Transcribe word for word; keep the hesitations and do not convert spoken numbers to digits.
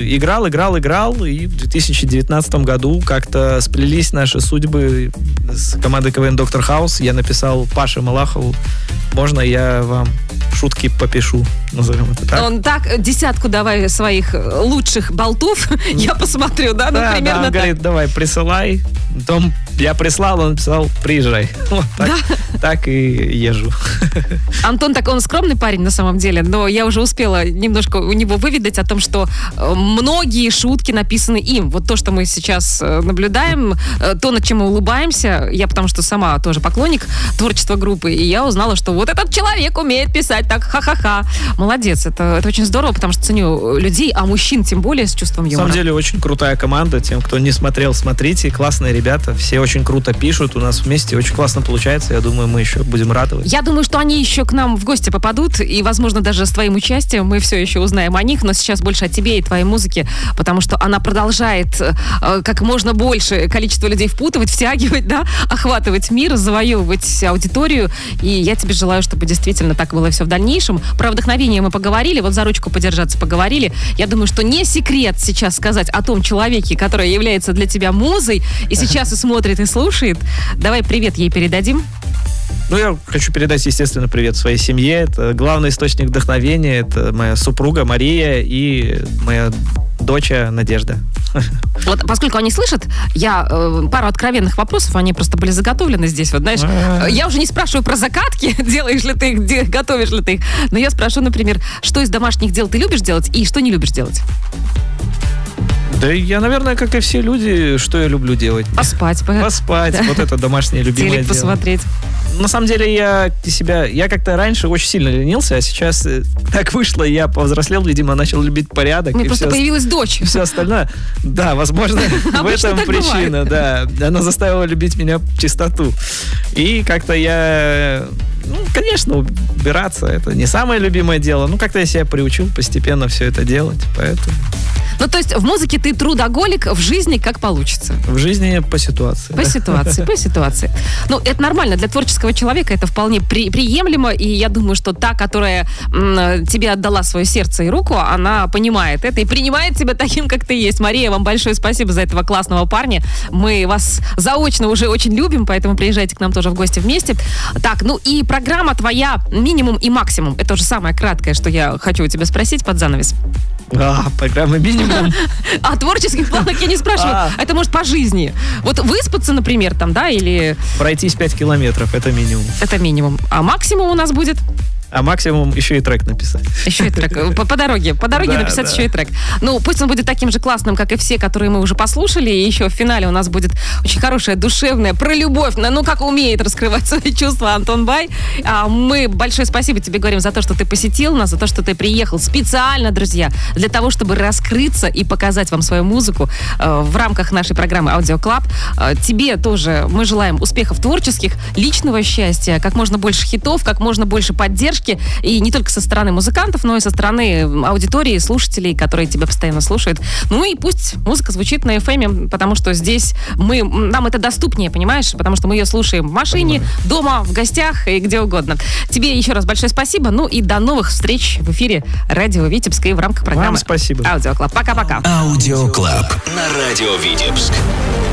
играл, играл, играл, и в две тысячи девятнадцатом году как-то сплелись наши судьбы с командой КВН «Доктор Хаус». Я написал Паше Малахову: можно я вам шутки попишу, назовем это так. Он так, десятку давай своих лучших болтов, я посмотрю, да, ну, да, примерно да, он так. говорит: давай, присылай. Потом я прислал, он написал: приезжай. Вот так, да? Так и езжу. Антон такой, он скромный парень на самом деле, но я уже успела немножко у него выведать о том, что многие шутки написаны им. Вот то, что мы сейчас наблюдаем, то, над чем мы улыбаемся, я потому что сама тоже поклонник творчества группы, и я узнала, что вот этот человек умеет писать так, ха-ха-ха. Молодец, это, это очень здорово, потому что ценю людей, а мужчин тем более с чувством юмора. На самом деле очень крутая команда. Тем, кто не смотрел, смотрите. Классные ребята, все очень круто пишут. У нас вместе очень классно получается. Я думаю, мы еще будем радовать. Я думаю, что они еще к нам в гости попадут, и, возможно, даже с твоим участием мы все еще узнаем о них, но сейчас больше о тебе и твоей музыке, потому что она продолжает э, как можно больше количество людей впутывать, втягивать, да, охватывать мир, завоевывать аудиторию, и я тебе желаю, чтобы действительно так было все в дальнейшем. Про вдохновение мы поговорили, вот за ручку подержаться поговорили. Я думаю, что не секрет сейчас сказать о том человеке, который является для тебя музой, и сейчас и смотрит, и слушает. Давай привет ей передадим. Ну, я хочу передать, естественно, привет своей семье. Это главный источник вдохновения. Это моя супруга Мария и моя дочь Надежда. Вот, поскольку они слышат, я э, пару откровенных вопросов, они просто были заготовлены здесь, вот, знаешь. Я уже не спрашиваю про закатки, делаешь ли ты их, де, готовишь ли ты их, но я спрошу, например, что из домашних дел ты любишь делать и что не любишь делать? Да я, наверное, как и все люди, что я люблю делать? Поспать. Поспать, да. Вот это домашнее любимое Телек дело. Посмотреть. На самом деле я себя, я как-то раньше очень сильно ленился, а сейчас так вышло, я повзрослел, видимо, начал любить порядок. Мне просто все, появилась дочь. И все остальное. Да, возможно, в этом причина, да. Она заставила любить меня чистоту. И как-то я... Ну, конечно, убираться это не самое любимое дело. Ну, как-то я себя приучил постепенно все это делать, поэтому... Ну, то есть в музыке ты трудоголик, в жизни как получится? В жизни по ситуации. По да? ситуации, по ситуации. Ну, это нормально. Для творческого человека это вполне при, приемлемо, и я думаю, что та, которая м, тебе отдала свое сердце и руку, она понимает это и принимает тебя таким, как ты есть. Мария, вам большое спасибо за этого классного парня. Мы вас заочно уже очень любим, поэтому приезжайте к нам тоже в гости вместе. Так, ну и программа твоя «Минимум и максимум». Это уже самое краткое, что я хочу у тебя спросить под занавес. А, программа «Минимум». О творческих планах я не спрашиваю. А. Это может по жизни. Вот выспаться, например, там, да, или... Пройтись пять километров, это минимум. Это минимум. А максимум у нас будет... А максимум еще и трек написать. Еще и трек. По, по дороге. По дороге да, написать да. еще и трек. Ну, пусть он будет таким же классным, как и все, которые мы уже послушали. И еще в финале у нас будет очень хорошая, душевная, про любовь. Ну, как умеет раскрывать свои чувства Антон Бай. А мы большое спасибо тебе говорим за то, что ты посетил нас, за то, что ты приехал специально, друзья, для того, чтобы раскрыться и показать вам свою музыку э, в рамках нашей программы Audio Club. Э, тебе тоже мы желаем успехов творческих, личного счастья, как можно больше хитов, как можно больше поддержки. И не только со стороны музыкантов, но и со стороны аудитории, слушателей, которые тебя постоянно слушают. Ну и пусть музыка звучит на эф эм, потому что здесь мы, нам это доступнее, понимаешь? Потому что мы ее слушаем в машине, Понимаю. дома, в гостях и где угодно. Тебе еще раз большое спасибо. Ну и до новых встреч в эфире радио Витебска и в рамках программы Вам спасибо. Audio Club. Пока-пока. Audio Club на радио Витебск.